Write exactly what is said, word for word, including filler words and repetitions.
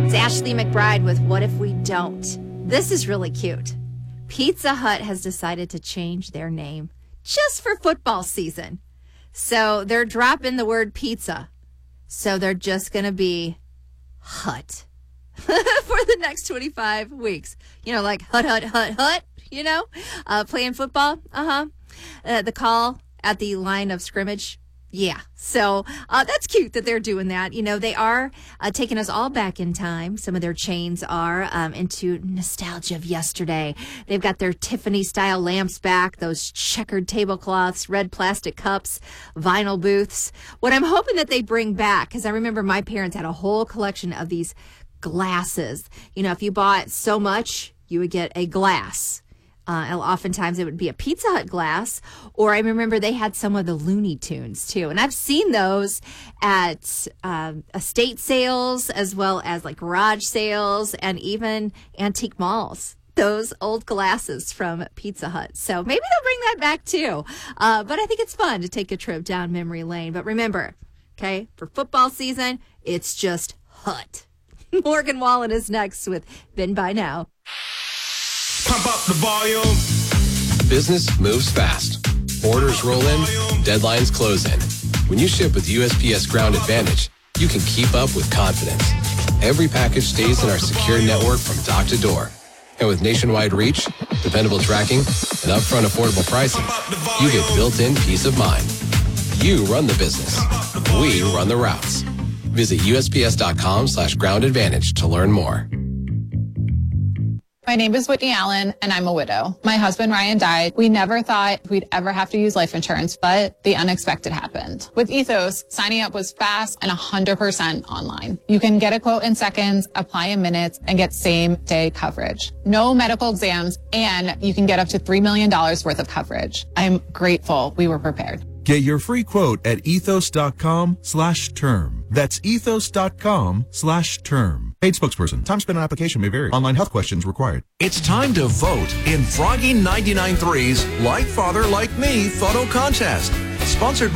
It's Ashley McBride with What If We Don't? This is really cute. Pizza Hut has decided to change their name just for football season. So they're dropping the word pizza. So they're just going to be Hut for the next twenty-five weeks. You know, like Hut, Hut, Hut, Hut, you know, uh, playing football. Uh-huh. Uh, the call at the line of scrimmage. Yeah, so uh, that's cute that they're doing that. You know, they are uh, taking us all back in time. Some of their chains are um, into nostalgia of yesterday. They've got their Tiffany-style lamps back, those checkered tablecloths, red plastic cups, vinyl booths. What I'm hoping that they bring back, because I remember my parents had a whole collection of these glasses. You know, if you bought so much, you would get a glass. Uh, oftentimes it would be a Pizza Hut glass, or I remember they had some of the Looney Tunes too. And I've seen those at um, estate sales as well as like garage sales and even antique malls. Those old glasses from Pizza Hut. So maybe they'll bring that back too. Uh, but I think it's fun to take a trip down memory lane. But remember, okay, for football season, it's just Hut. Morgan Wallen is next with Been By Now. Pump up the volume. Business moves fast. Orders roll in, deadlines close in. When you ship with U S P S Ground Advantage, you can keep up with confidence. Every package stays in our secure network from dock to door. And with nationwide reach, dependable tracking, and upfront affordable pricing, you get built-in peace of mind. You run the business. We run the routes. Visit U S P S dot com slash ground advantage to learn more. My name is Whitney Allen, and I'm a widow. My husband, Ryan, died. We never thought we'd ever have to use life insurance, but the unexpected happened. With Ethos, signing up was fast and one hundred percent online. You can get a quote in seconds, apply in minutes, and get same-day coverage. No medical exams, and you can get up to three million dollars worth of coverage. I'm grateful we were prepared. Get your free quote at ethos.com slash term. That's ethos.com slash term. Paid spokesperson. Time spent on application may vary. Online health questions required. It's time to vote in Froggy ninety-nine point three's Like Father, Like Me photo contest. Sponsored by